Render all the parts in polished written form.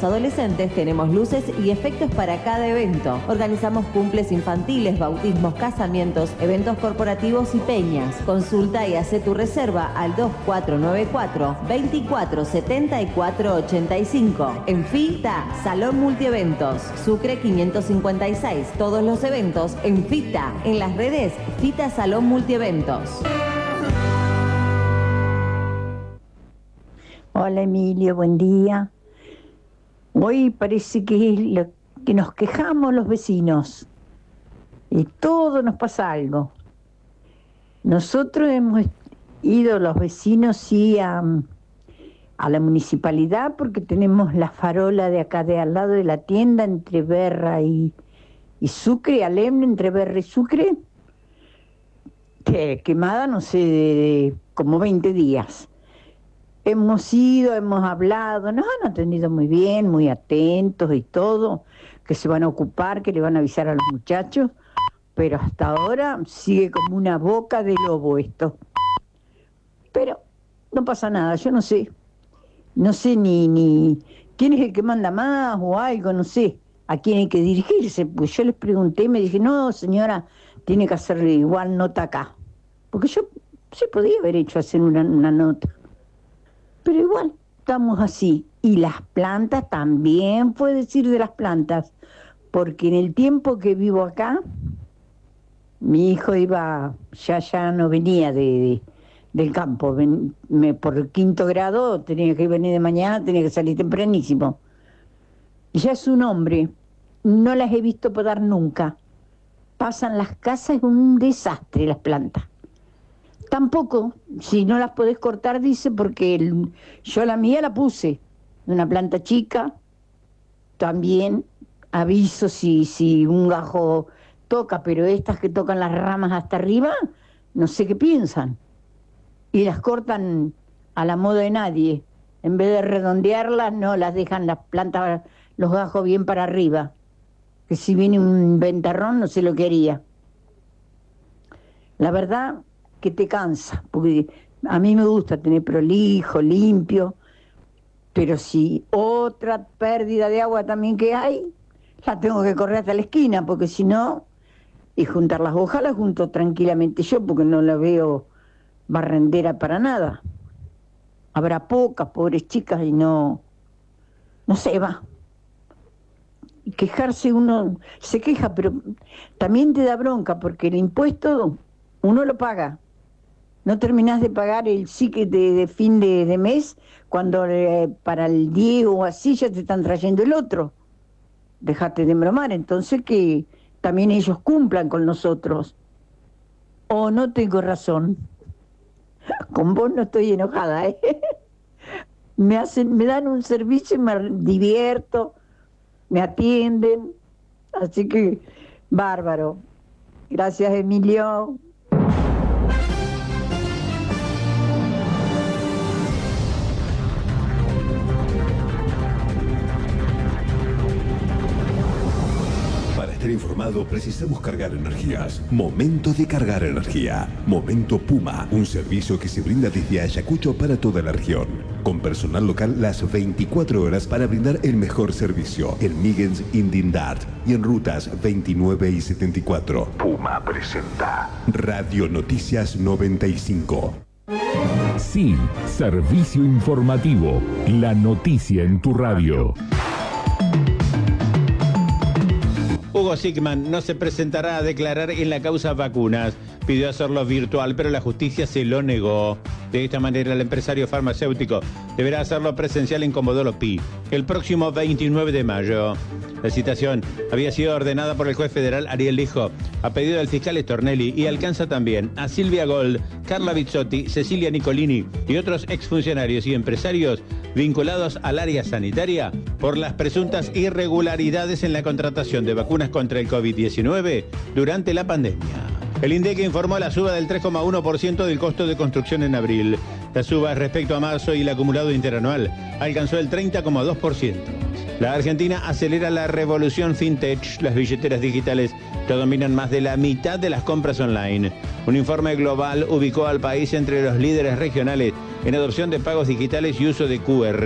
adolescentes tenemos luces y efectos para cada evento. Organizamos cumples infantiles, bautismos, casamientos, eventos corporativos y peñas. Consulta y hace tu reserva al 2494 2474 85. En FITA, Salón Multieventos, Sucre 556. Todos los eventos en FITA. En las redes, FITA Salón Multieventos. Hola Emilio, buen día. Hoy parece que es lo que nos quejamos los vecinos y todo nos pasa algo. Nosotros hemos ido los vecinos sí a la municipalidad porque tenemos la farola de acá de al lado de la tienda entre Berra y Sucre, Alem, entre Berra y Sucre, quemada no sé, de como 20 días. Hemos ido, hemos hablado, nos han atendido muy bien, muy atentos y todo, que se van a ocupar, que le van a avisar a los muchachos, pero hasta ahora sigue como una boca de lobo esto. Pero no pasa nada, yo no sé ni quién es el que manda más o algo, no sé a quién hay que dirigirse, pues yo les pregunté y me dije, no señora, tiene que hacerle igual nota acá, porque yo sí podía haber hecho hacer una nota. Pero igual, estamos así. Y las plantas, también puedo decir de las plantas, porque en el tiempo que vivo acá, mi hijo ya no venía del campo. Por el 5º grado tenía que venir de mañana, tenía que salir tempranísimo. Ya es un hombre, no las he visto podar nunca. Pasan las casas, es un desastre las plantas. Tampoco, si no las podés cortar, dice, porque yo la mía la puse, una planta chica, también aviso si un gajo toca, pero estas que tocan las ramas hasta arriba, no sé qué piensan. Y las cortan a la moda de nadie, en vez de redondearlas, no, las dejan las plantas, los gajos bien para arriba, que si viene un ventarrón no se lo quería. La verdad que te cansa, porque a mí me gusta tener prolijo, limpio, pero si otra pérdida de agua también que hay, la tengo que correr hasta la esquina, porque si no, y juntar las hojas las junto tranquilamente yo, porque no la veo barrendera para nada. Habrá pocas, pobres chicas, y no se va. Y quejarse uno, se queja, pero también te da bronca, porque el impuesto uno lo paga. No terminás de pagar el ticket de fin de mes cuando para el 10 o así ya te están trayendo el otro. Dejate de bromar, entonces que también ellos cumplan con nosotros. ¿O no tengo razón? Con vos no estoy enojada, ¿eh? Me dan un servicio y me divierto, me atienden, así que bárbaro. Gracias, Emilio. Informado, precisamos cargar energías. Momento de cargar energía. Momento Puma, un servicio que se brinda desde Ayacucho para toda la región, con personal local las 24 horas para brindar el mejor servicio en Migens, Indindart y en rutas 29 y 74. Puma presenta Radio Noticias 95. Sí, servicio informativo. La noticia en tu radio. Hugo Sigman no se presentará a declarar en la causa vacunas. Pidió hacerlo virtual, pero la justicia se lo negó. De esta manera, el empresario farmacéutico deberá hacerlo presencial en Comodoro Pi el próximo 29 de mayo. La citación había sido ordenada por el juez federal Ariel Lijo a pedido del fiscal Stornelli y alcanza también a Silvia Gold, Carla Bizzotti, Cecilia Nicolini y otros exfuncionarios y empresarios vinculados al área sanitaria por las presuntas irregularidades en la contratación de vacunas contra el COVID-19 durante la pandemia. El INDEC informó la suba del 3,1% del costo de construcción en abril. La suba respecto a marzo y el acumulado interanual alcanzó el 30,2%. La Argentina acelera la revolución fintech. Las billeteras digitales ya dominan más de la mitad de las compras online. Un informe global ubicó al país entre los líderes regionales en adopción de pagos digitales y uso de QR.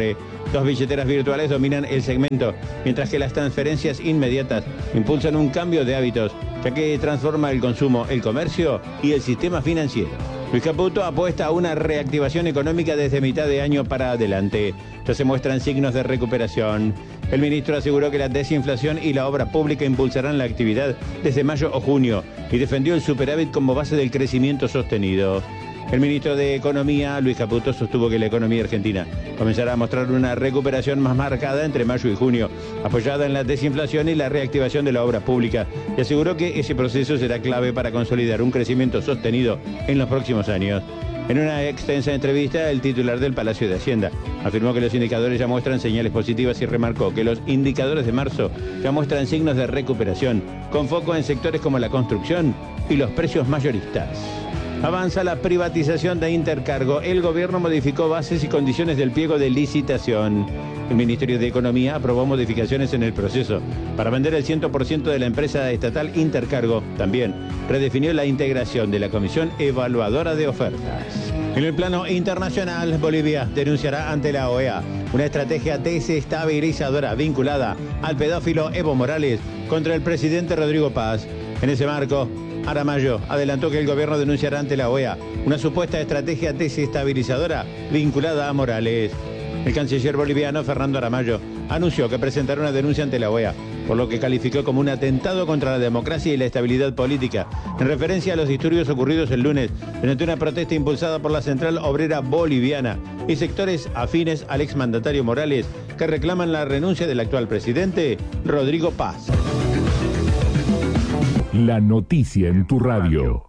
Dos billeteras virtuales dominan el segmento, mientras que las transferencias inmediatas impulsan un cambio de hábitos, ya que transforma el consumo, el comercio y el sistema financiero. Luis Caputo apuesta a una reactivación económica desde mitad de año para adelante. Ya se muestran signos de recuperación. El ministro aseguró que la desinflación y la obra pública impulsarán la actividad desde mayo o junio y defendió el superávit como base del crecimiento sostenido. El ministro de Economía, Luis Caputo, sostuvo que la economía argentina comenzará a mostrar una recuperación más marcada entre mayo y junio, apoyada en la desinflación y la reactivación de la obra pública, y aseguró que ese proceso será clave para consolidar un crecimiento sostenido en los próximos años. En una extensa entrevista, el titular del Palacio de Hacienda afirmó que los indicadores ya muestran señales positivas y remarcó que los indicadores de marzo ya muestran signos de recuperación, con foco en sectores como la construcción y los precios mayoristas. Avanza la privatización de Intercargo. El gobierno modificó bases y condiciones del pliego de licitación. El Ministerio de Economía aprobó modificaciones en el proceso para vender el 100% de la empresa estatal Intercargo. También redefinió la integración de la Comisión Evaluadora de Ofertas. En el plano internacional, Bolivia denunciará ante la OEA una estrategia desestabilizadora vinculada al pedófilo Evo Morales contra el presidente Rodrigo Paz. En ese marco, Aramayo adelantó que el gobierno denunciará ante la OEA una supuesta estrategia desestabilizadora vinculada a Morales. El canciller boliviano Fernando Aramayo anunció que presentará una denuncia ante la OEA, por lo que calificó como un atentado contra la democracia y la estabilidad política, en referencia a los disturbios ocurridos el lunes durante una protesta impulsada por la Central Obrera Boliviana y sectores afines al exmandatario Morales, que reclaman la renuncia del actual presidente Rodrigo Paz. La noticia en tu radio.